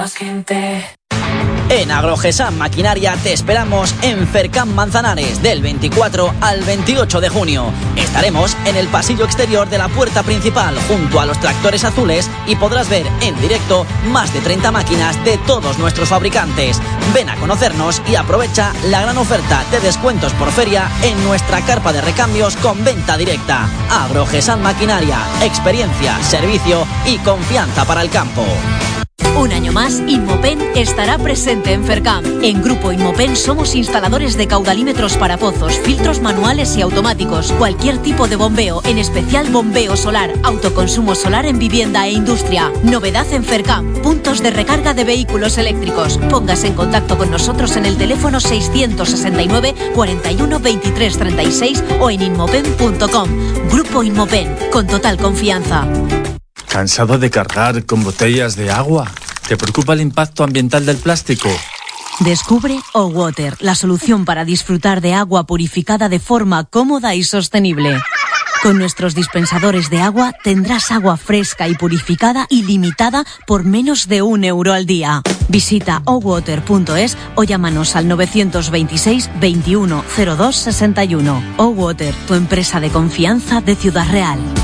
En Agrogesan Maquinaria te esperamos en Fercamp Manzanares del 24 al 28 de junio. Estaremos en el pasillo exterior de la puerta principal junto a los tractores azules y podrás ver en directo más de 30 máquinas de todos nuestros fabricantes. Ven a conocernos y aprovecha la gran oferta de descuentos por feria en nuestra carpa de recambios con venta directa. Agrogesan Maquinaria, experiencia, servicio y confianza para el campo. Un año más, Inmopen estará presente en Fercamp. En Grupo Inmopen somos instaladores de caudalímetros para pozos, filtros manuales y automáticos, cualquier tipo de bombeo, en especial bombeo solar, autoconsumo solar en vivienda e industria. Novedad en Fercamp, puntos de recarga de vehículos eléctricos. Póngase en contacto con nosotros en el teléfono 669 41 23 36 o en inmopen.com. Grupo Inmopen, con total confianza. ¿Cansado de cargar con botellas de agua? ¿Te preocupa el impacto ambiental del plástico? Descubre O-Water, la solución para disfrutar de agua purificada de forma cómoda y sostenible. Con nuestros dispensadores de agua tendrás agua fresca y purificada ilimitada por menos de €1 al día. Visita owater.es o llámanos al 926 21 02 61. O-Water, tu empresa de confianza de Ciudad Real.